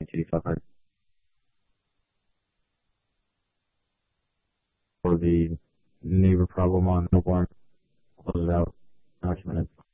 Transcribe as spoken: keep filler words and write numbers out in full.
eighty-five hundred for the neighbor problem on Newborn. Close it out. Documented.